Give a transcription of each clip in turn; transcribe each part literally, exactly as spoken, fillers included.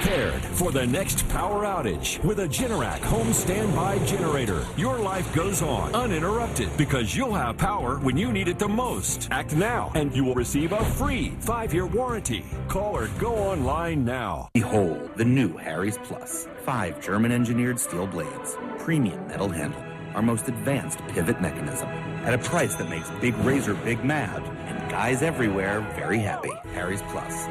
prepared for the next power outage with a Generac home standby generator. Your life goes on uninterrupted because you'll have power when you need it the most. Act now and you will receive a free five-year warranty. Call or go online now. Behold the new Harry's Plus. Five German-engineered steel blades, premium metal handle, our most advanced pivot mechanism, at a price that makes Big Razor big mad and guys everywhere very happy. Harry's Plus.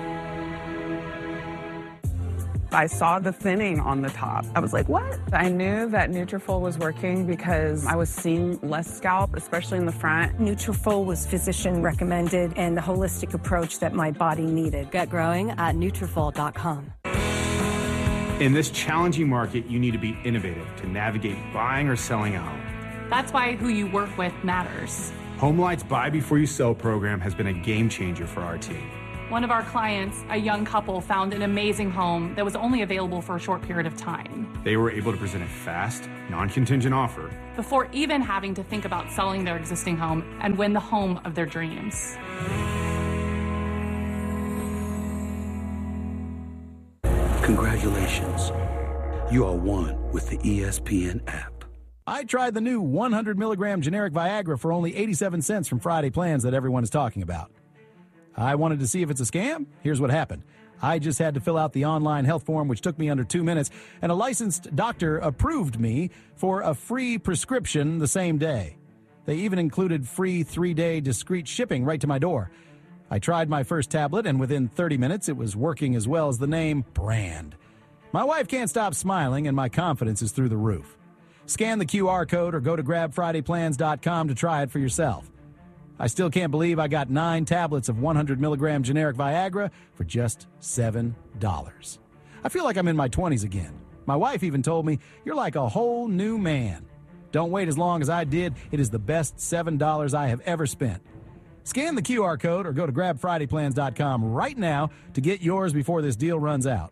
I saw the thinning on the top. I was like, what? I knew that Nutrafol was working because I was seeing less scalp, especially in the front. Nutrafol was physician recommended and the holistic approach that my body needed. Get growing at Nutrafol dot com. In this challenging market, you need to be innovative to navigate buying or selling a home. That's why who you work with matters. HomeLight's Buy Before You Sell program has been a game changer for our team. One of our clients, a young couple, found an amazing home that was only available for a short period of time. They were able to present a fast, non-contingent offer before even having to think about selling their existing home and win the home of their dreams. Congratulations. You are one with the E S P N app. I tried the new one hundred milligram generic Viagra for only eighty-seven cents from Friday Plans that everyone is talking about. I wanted to see if it's a scam. Here's what happened. I just had to fill out the online health form, which took me under two minutes, and a licensed doctor approved me for a free prescription the same day. They even included free three-day discreet shipping right to my door. I tried my first tablet, and within thirty minutes, it was working as well as the name brand. My wife can't stop smiling, and my confidence is through the roof. Scan the Q R code or go to grab friday plans dot com to try it for yourself. I still can't believe I got nine tablets of one hundred milligram generic Viagra for just seven dollars. I feel like I'm in my twenties again. My wife even told me, you're like a whole new man. Don't wait as long as I did. It is the best seven dollars I have ever spent. Scan the Q R code or go to grab friday plans dot com right now to get yours before this deal runs out.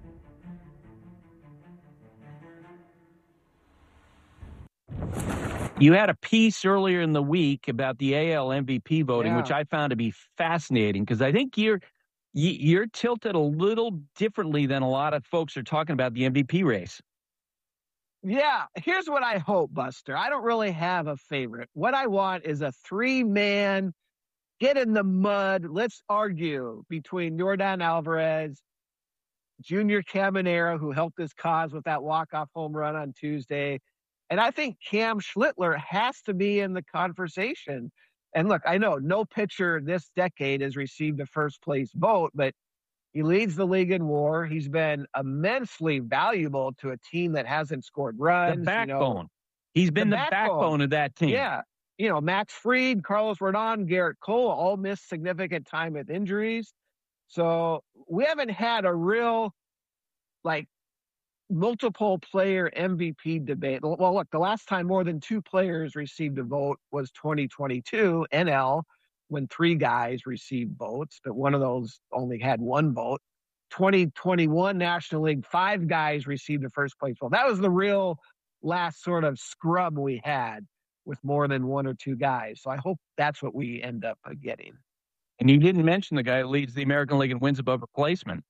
You had a piece earlier in the week about the A L M V P voting, Yeah. which I found to be fascinating because I think you're you- you're tilted a little differently than a lot of folks are talking about the M V P race. Yeah, here's what I hope, Buster. I don't really have a favorite. What I want is a three-man, get in the mud, let's argue between Yordan Alvarez, Junior Caminero, who helped his cause with that walk-off home run on Tuesday, and I think Cam Schlittler has to be in the conversation. And look, I know no pitcher this decade has received a first-place vote, but he leads the league in WAR. He's been immensely valuable to a team that hasn't scored runs. The you know. backbone. He's been the, The backbone. backbone. of that team. Yeah. You know, Max Fried, Carlos Rodon, Garrett Cole all missed significant time with injuries. So we haven't had a real, like, multiple player M V P debate. Well, look, the last time more than two players received a vote was twenty twenty-two N L, when three guys received votes, but one of those only had one vote. twenty twenty-one National League, five guys received a first place vote. That was the real last sort of scrub we had with more than one or two guys. So I hope that's what we end up getting. And you didn't mention the guy who leads the American League in wins above replacement.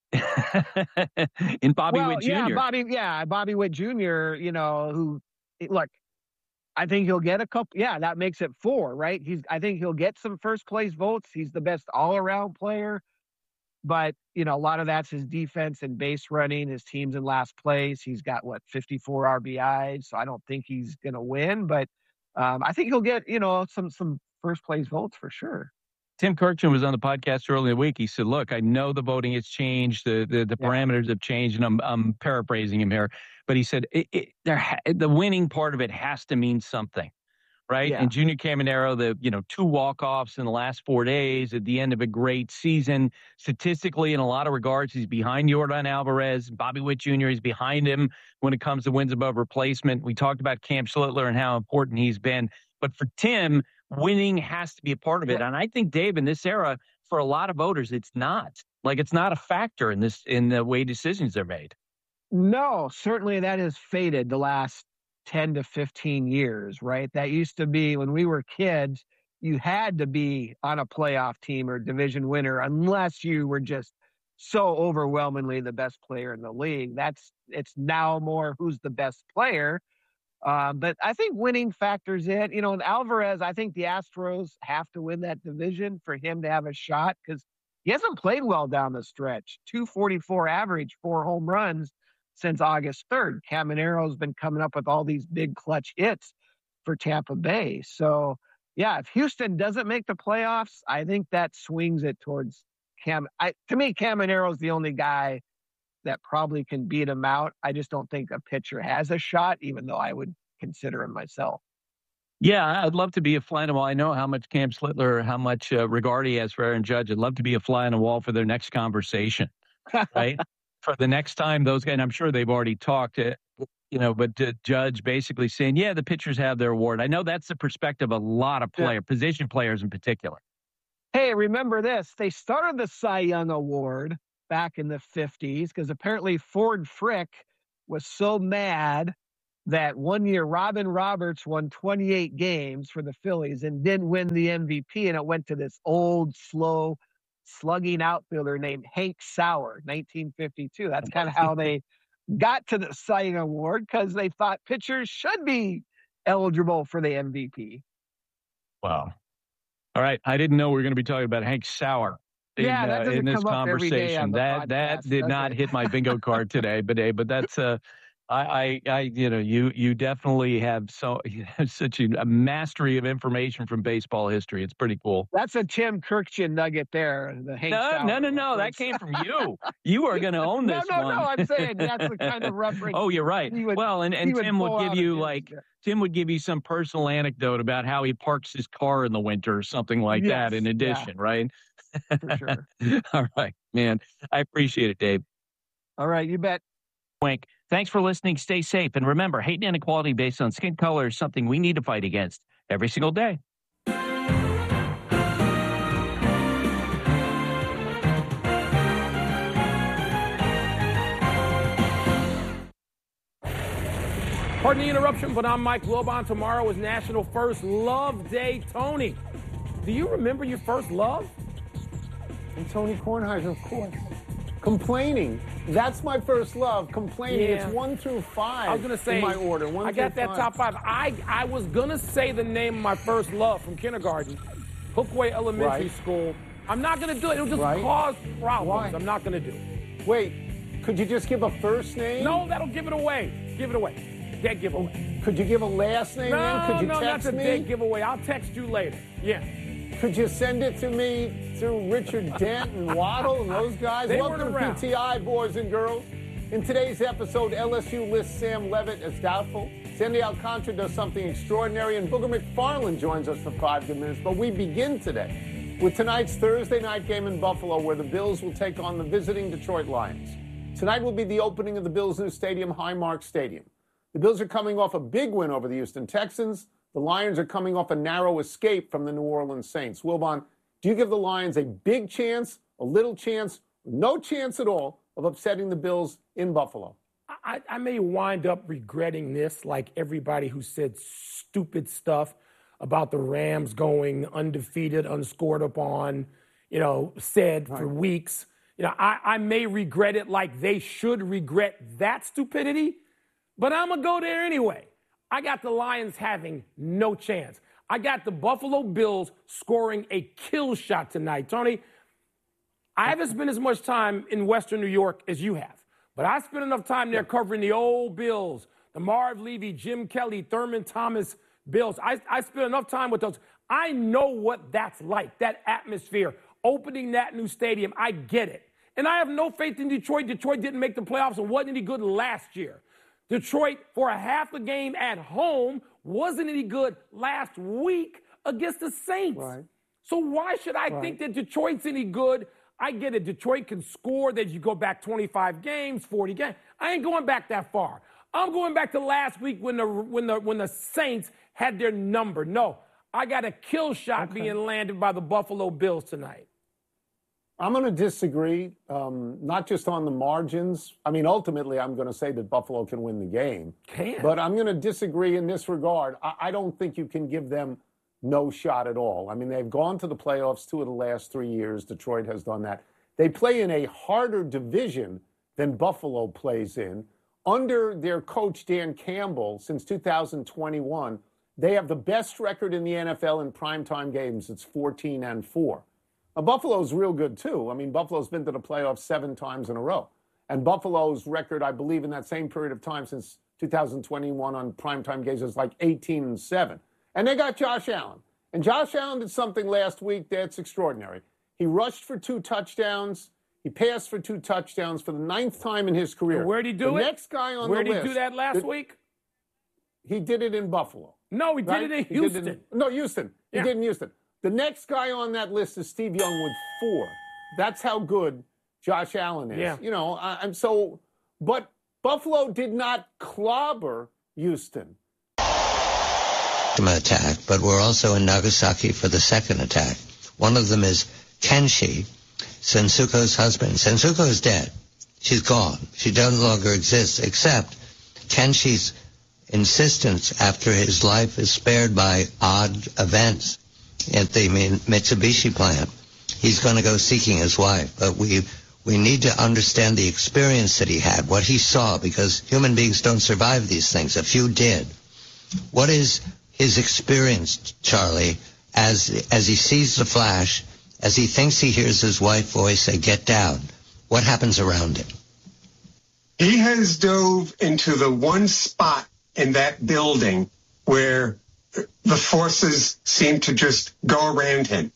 in Bobby well, Witt Junior Yeah, Bobby, yeah, Bobby Witt Junior, you know, who, look, I think he'll get a couple. Yeah, that makes it four, right? He's. I think he'll get some first place votes. He's the best all around player, but you know, a lot of that's his defense and base running. His team's in last place. He's got what fifty-four R B Is, so I don't think he's going to win. But um, I think he'll get you know some some first place votes for sure. Tim Kirkland was on the podcast earlier in the week. He said, look, I know the voting has changed. The the, the Yeah. parameters have changed, and I'm, I'm paraphrasing him here. But he said it, it, there ha- the winning part of it has to mean something, right? Yeah. And Junior Caminero, the you know two walk-offs in the last four days at the end of a great season. Statistically, in a lot of regards, he's behind Yordan Alvarez. Bobby Witt Junior is behind him when it comes to wins above replacement. We talked about Cam Schlittler and how important he's been. But for Tim, winning has to be a part of it. Yeah. And I think, Dave, in this era, for a lot of voters, it's not. Like, it's not a factor in this in the way decisions are made. No, certainly that has faded the last ten to fifteen years, right? That used to be when we were kids, you had to be on a playoff team or division winner unless you were just so overwhelmingly the best player in the league. That's it's now more who's the best player. Uh, but I think winning factors in. You know, and Alvarez, I think the Astros have to win that division for him to have a shot because he hasn't played well down the stretch. two forty-four average, four home runs since August third. Camanero's been coming up with all these big clutch hits for Tampa Bay. So, yeah, if Houston doesn't make the playoffs, I think that swings it towards Cam. I, to me, Camanero's the only guy that probably can beat him out. I just don't think a pitcher has a shot, even though I would consider him myself. Yeah, I'd love to be a fly on the wall. I know how much Cam Slittler, how much uh, regard he has for Aaron Judge. I'd love to be a fly on the wall for their next conversation, right? For the next time those guys, and I'm sure they've already talked, uh, you know, but uh, Judge basically saying, yeah, the pitchers have their award. I know that's the perspective of a lot of player, yeah. position players in particular. Hey, remember this. They started the Cy Young Award back in the fifties because apparently Ford Frick was so mad that one year Robin Roberts won twenty-eight games for the Phillies and didn't win the M V P, and it went to this old, slow, slugging outfielder named Hank Sauer, nineteen fifty-two. That's kind of how they got to the Cy Young Award because they thought pitchers should be eligible for the M V P. Wow. All right. I didn't know we were going to be talking about Hank Sauer. In, yeah, that uh, in this come conversation, that podcast, that did not it? hit my bingo card today, but hey, but that's uh, I, I, I, you know, you you definitely have so you have such a, a mastery of information from baseball history. It's pretty cool. That's a Tim Kirkjian nugget there. The Hank no, Sauer no, no, no, that came from you. You are going to own this no, no, one. No, no, I'm saying that's the kind of reference. Oh, you're right. Would, well, and, and Tim would give you like. Tim would give you some personal anecdote about how he parks his car in the winter or something like yes, that in addition, yeah. right? For sure. All right, man. I appreciate it, Dave. All right, you bet. Wink. Thanks for listening. Stay safe. And remember, hate and inequality based on skin color is something we need to fight against every single day. Pardon the interruption, but I'm Mike Wilbon. Tomorrow is National First Love Day. Tony, do you remember your first love? And Tony Kornheiser, of course. Complaining. That's my first love. Complaining. Yeah. It's one through five. I was gonna say in my order. One I got that five. top five. I I was gonna say the name of my first love from kindergarten, Hookway Elementary right. School. I'm not gonna do it. It'll just right. cause problems. Why? I'm not gonna do it. Wait, could you just give a first name? No, that'll give it away. Give it away. Dead giveaway. Could you give a last name? No, then? Could you no, text that's a me? dead giveaway. I'll text you later. Yeah. Could you send it to me through Richard Dent and Waddle and those guys? They Welcome to P T I, boys and girls. In today's episode, L S U lists Sam Levitt as doubtful. Sandy Alcantara does something extraordinary, and Booger McFarland joins us for five good minutes. But we begin today with tonight's Thursday night game in Buffalo, where the Bills will take on the visiting Detroit Lions. Tonight will be the opening of the Bills' new stadium, Highmark Stadium. The Bills are coming off a big win over the Houston Texans. The Lions are coming off a narrow escape from the New Orleans Saints. Wilbon, do you give the Lions a big chance, a little chance, no chance at all of upsetting the Bills in Buffalo? I, I may wind up regretting this, like everybody who said stupid stuff about the Rams going undefeated, unscored upon, you know, said right. for weeks. You know, I, I may regret it like they should regret that stupidity, but I'm going to go there anyway. I got the Lions having no chance. I got the Buffalo Bills scoring a kill shot tonight. Tony, I haven't spent as much time in Western New York as you have, but I spent enough time there covering the old Bills, the Marv Levy, Jim Kelly, Thurman Thomas Bills. I, I spent enough time with those. I know what that's like, that atmosphere, opening that new stadium. I get it. And I have no faith in Detroit. Detroit didn't make the playoffs and wasn't any good last year. Detroit, for a half a game at home, wasn't any good last week against the Saints. Right. So why should I right. think that Detroit's any good? I get it. Detroit can score, that you go back twenty-five games, forty games. I ain't going back that far. I'm going back to last week when the when the when the Saints had their number. No, I got a kill shot okay. being landed by the Buffalo Bills tonight. I'm going to disagree, um, not just on the margins. I mean, ultimately, I'm going to say that Buffalo can win the game. Can. But I'm going to disagree in this regard. I, I don't think you can give them no shot at all. I mean, they've gone to the playoffs two of the last three years. Detroit has done that. They play in a harder division than Buffalo plays in. Under their coach, Dan Campbell, since two thousand twenty-one, they have the best record in the N F L in primetime games. It's fourteen and four. Now, Buffalo's real good, too. I mean, Buffalo's been to the playoffs seven times in a row. And Buffalo's record, I believe, in that same period of time since two thousand twenty-one on primetime games is like eighteen and seven. And they got Josh Allen. And Josh Allen did something last week that's extraordinary. He rushed for two touchdowns. He passed for two touchdowns for the ninth time in his career. And where'd he do the it? The next guy on Where'd the list. Where'd he do that last did, week? He did it in Buffalo. No, he right? did it in he Houston. Did it in, no, Houston. He Yeah. did it in Houston. The next guy on that list is Steve Young with four. That's how good Josh Allen is. Yeah. You know, I, I'm so, but Buffalo did not clobber Houston. Attack, but we're also in Nagasaki for the second attack. One of them is Kenshi, Sensuko's husband. Sensuko is dead. She's gone. She no longer exists, except Kenshi's insistence after his life is spared by odd events at the Mitsubishi plant. He's going to go seeking his wife, but we we need to understand the experience that he had, what he saw, because human beings don't survive these things. A few did. What is his experience, Charlie, as as he sees the flash, as he thinks he hears his wife voice say, "Get down"? What happens around him? He has dove into the one spot in that building where the forces seem to just go around him.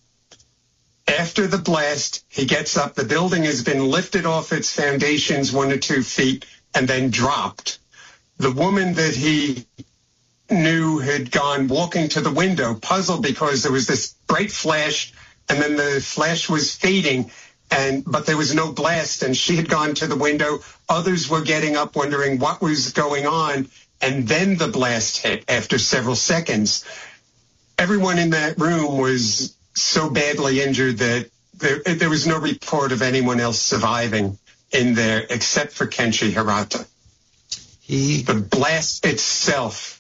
After the blast, he gets up. The building has been lifted off its foundations one or two feet and then dropped. The woman that he knew had gone walking to the window, puzzled because there was this bright flash and then the flash was fading, and but there was no blast, and she had gone to the window. Others were getting up wondering what was going on, and then the blast hit after several seconds. Everyone in that room was so badly injured that there, there was no report of anyone else surviving in there except for Kenshi Hirata. He... The blast itself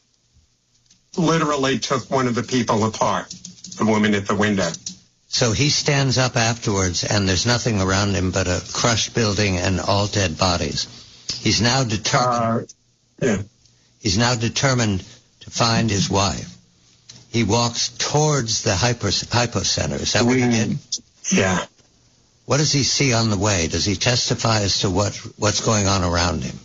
literally took one of the people apart, the woman at the window. So he stands up afterwards, and there's nothing around him but a crushed building and all dead bodies. He's now determined. Uh, yeah. He's now determined to find his wife. He walks towards the hyper, hypo center. Is that what he did? Yeah. What does he see on the way? Does he testify as to what what's going on around him?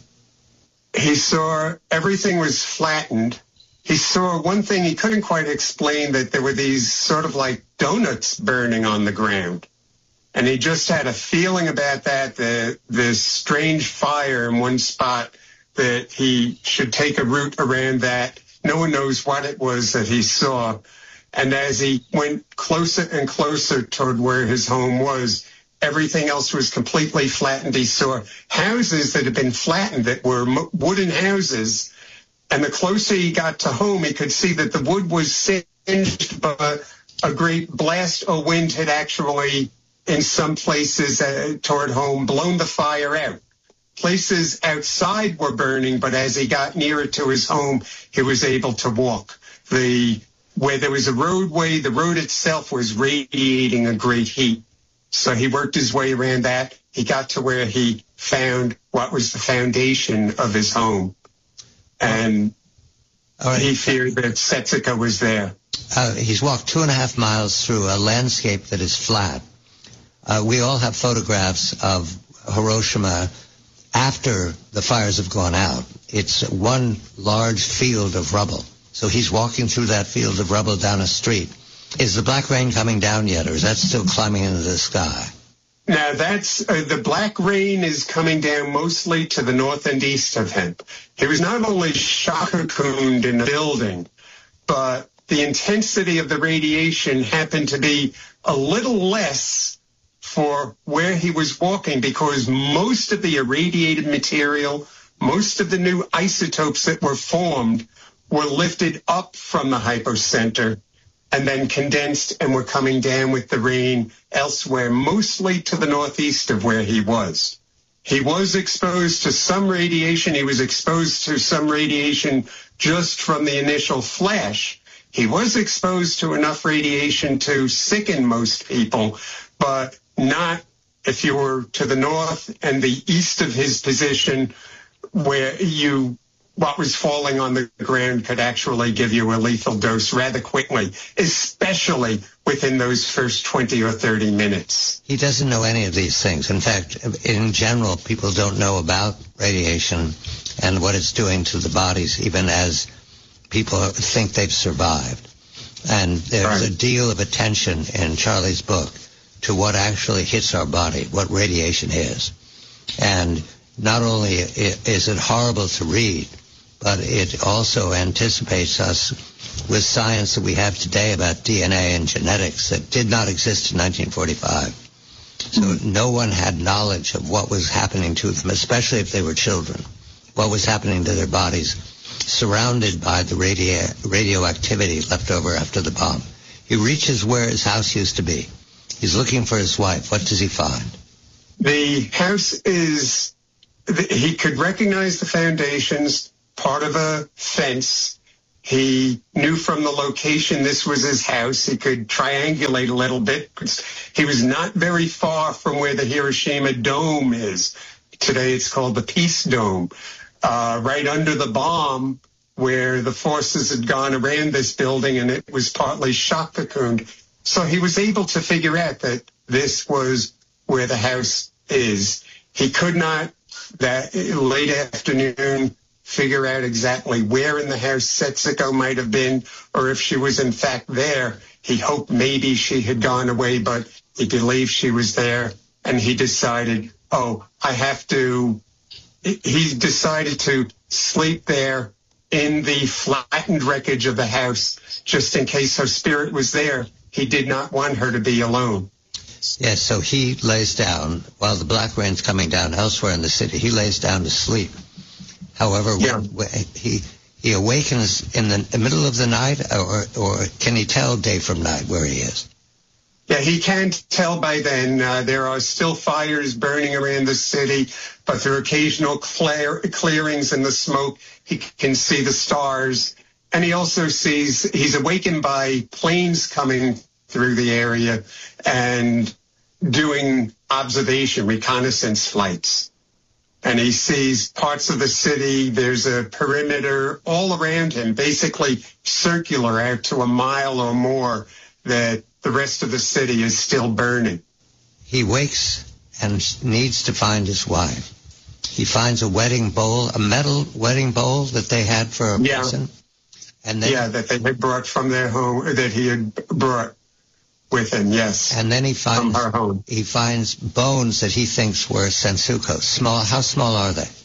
He saw everything was flattened. He saw one thing he couldn't quite explain, that there were these sort of like donuts burning on the ground. And he just had a feeling about that, the, this strange fire in one spot, that he should take a route around that. No one knows what it was that he saw. And as he went closer and closer toward where his home was, everything else was completely flattened. He saw houses that had been flattened that were wooden houses. And the closer he got to home, he could see that the wood was singed, but a great blast or wind had actually, in some places uh, toward home, blown the fire out. Places outside were burning, but as he got nearer to his home, he was able to walk. The where there was a roadway, the road itself was radiating a great heat. So he worked his way around that. He got to where he found what was the foundation of his home. And right. He feared that Setsuko was there. Uh, he's walked two and a half miles through a landscape that is flat. Uh, we all have photographs of Hiroshima after the fires have gone out. It's one large field of rubble. So he's walking through that field of rubble down a street. Is the black rain coming down yet, or is that still climbing into the sky? Now, that's uh, the black rain is coming down mostly to the north and east of him. He was not only shock-cocooned in the building, but the intensity of the radiation happened to be a little less for where he was walking, because most of the irradiated material, most of the new isotopes that were formed were lifted up from the hypocenter and then condensed and were coming down with the rain elsewhere, mostly to the northeast of where he was. He was exposed to some radiation. He was exposed to some radiation just from the initial flash. He was exposed to enough radiation to sicken most people, but not if you were to the north and the east of his position, where you what was falling on the ground could actually give you a lethal dose rather quickly, especially within those first twenty or thirty minutes. He doesn't know any of these things. In fact, in general, people don't know about radiation and what it's doing to the bodies, even as people think they've survived. And there's right. a deal of attention in Charlie's book to what actually hits our body, what radiation is. And not only is it horrible to read, but it also anticipates us with science that we have today about D N A and genetics that did not exist in nineteen forty-five. So mm-hmm. no one had knowledge of what was happening to them, especially if they were children, what was happening to their bodies, surrounded by the radio radioactivity left over after the bomb. He reaches where his house used to be. He's looking for his wife. What does he find? The house is, he could recognize the foundations, part of a fence. He knew from the location this was his house. He could triangulate a little bit. He was not very far from where the Hiroshima Dome is. Today it's called the Peace Dome. Uh, right under the bomb where the forces had gone around this building, and it was partly shock cocooned. So he was able to figure out that this was where the house is. He could not, that late afternoon, figure out exactly where in the house Setsuko might have been, or if she was in fact there. He hoped maybe she had gone away, but he believed she was there, and he decided, oh, I have to, he decided to sleep there in the flattened wreckage of the house, just in case her spirit was there. He did not want her to be alone. Yes, so he lays down, while the black rain's coming down elsewhere in the city, he lays down to sleep. However, yeah. when he he awakens in the middle of the night, or or can he tell day from night where he is? Yeah, he can't tell by then. Uh, there are still fires burning around the city, but through occasional clear, clearings in the smoke, he can see the stars. And he also sees, he's awakened by planes coming through the area and doing observation, reconnaissance flights. And he sees parts of the city. There's a perimeter all around him, basically circular out to a mile or more, that the rest of the city is still burning. He wakes and needs to find his wife. He finds a wedding bowl, a metal wedding bowl that they had for a yeah. person. And then, yeah, that they had brought from their home, that he had brought with him, yes. And then he finds from her home. He finds bones that he thinks were Sensuko. Small. How small are they?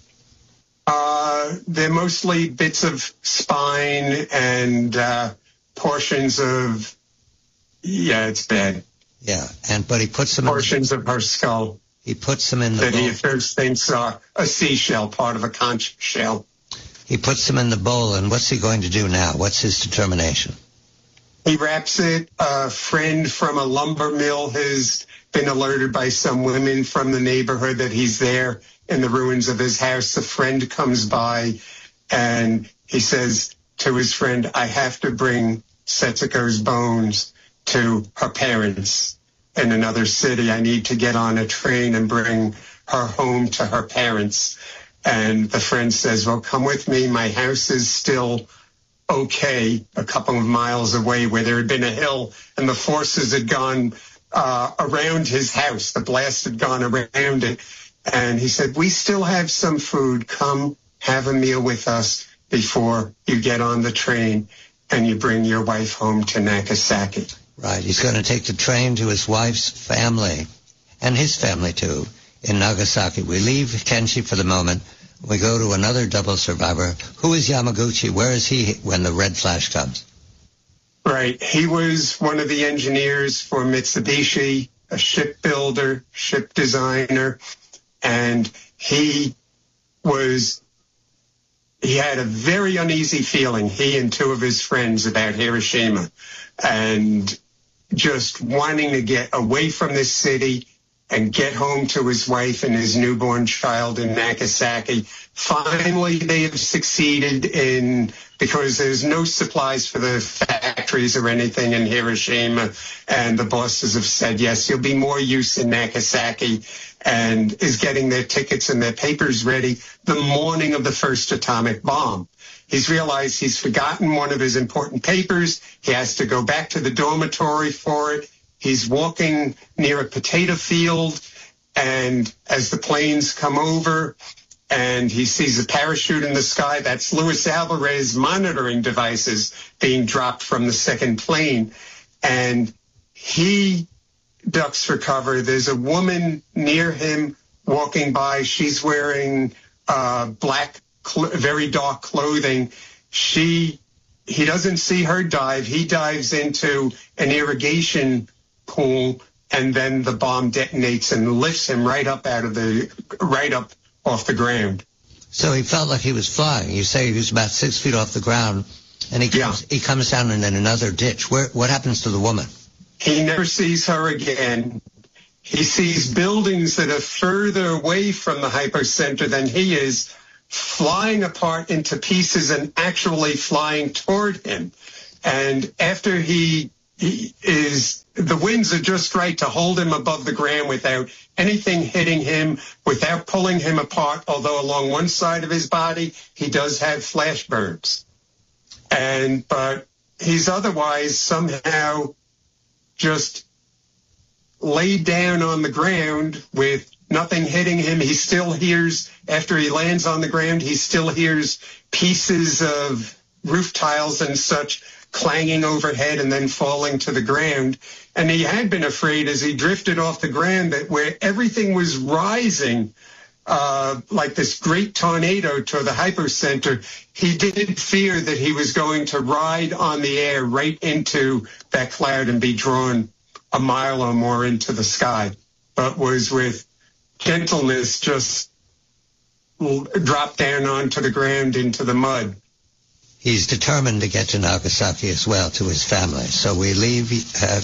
Uh, they're mostly bits of spine and uh, portions of. Yeah, it's bad. Yeah, and but he puts them portions in, of her skull. He puts them in the that bowl. he first thinks are a seashell, part of a conch shell. He puts them in the bowl, and what's he going to do now? What's his determination? He wraps it. A friend from a lumber mill has been alerted by some women from the neighborhood that he's there in the ruins of his house. A friend comes by, and he says to his friend, I have to bring Setsuko's bones to her parents in another city. I need to get on a train and bring her home to her parents. And the friend says, well, come with me. My house is still okay, a couple of miles away, where there had been a hill and the forces had gone uh, around his house. The blast had gone around it. And he said, we still have some food. Come have a meal with us before you get on the train and you bring your wife home to Nagasaki. Right. He's going to take the train to his wife's family and his family, too, in Nagasaki. We leave Kenshi for the moment. We go to another double survivor. Who is Yamaguchi? Where is he when the red flash comes? Right. He was one of the engineers for Mitsubishi, a shipbuilder, ship designer, and he was, he had a very uneasy feeling, he and two of his friends, about Hiroshima, and just wanting to get away from this city and get home to his wife and his newborn child in Nagasaki. Finally, they have succeeded in, because there's no supplies for the factories or anything in Hiroshima, and the bosses have said, yes, you'll be more use in Nagasaki, and is getting their tickets and their papers ready the morning of the first atomic bomb. He's realized he's forgotten one of his important papers. He has to go back to the dormitory for it. He's walking near a potato field, and as the planes come over and he sees a parachute in the sky, that's Luis Alvarez monitoring devices being dropped from the second plane. And he ducks for cover. There's a woman near him walking by. She's wearing uh, black, cl- very dark clothing. She, he doesn't see her dive. He dives into an irrigation pool, and then the bomb detonates and lifts him right up out of the, right up off the ground. So he felt like he was flying. You say he was about six feet off the ground, and he comes, yeah. he comes down in another ditch. Where, what happens to the woman? He never sees her again. He sees buildings that are further away from the hypocenter than he is, flying apart into pieces and actually flying toward him. And after he, he is, the winds are just right to hold him above the ground without anything hitting him, without pulling him apart, although along one side of his body, he does have flash burns. And, but he's otherwise somehow just laid down on the ground with nothing hitting him. He still hears, after he lands on the ground, he still hears pieces of roof tiles and such clanging overhead and then falling to the ground. And he had been afraid as he drifted off the ground that where everything was rising, uh, like this great tornado to the hypocenter, he did fear that he was going to ride on the air right into that cloud and be drawn a mile or more into the sky, but was with gentleness just dropped down onto the ground into the mud. He's determined to get to Nagasaki as well, to his family. So we leave uh, uh,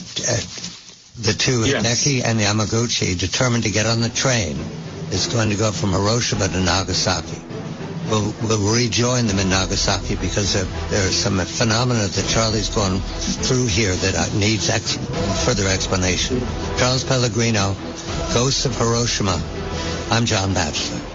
the two, yes. Hideki and Yamaguchi, determined to get on the train. It's going to go from Hiroshima to Nagasaki. We'll, we'll rejoin them in Nagasaki because there, there are some phenomena that Charlie's gone through here that needs ex- further explanation. Charles Pellegrino, Ghosts of Hiroshima. I'm John Batchelor.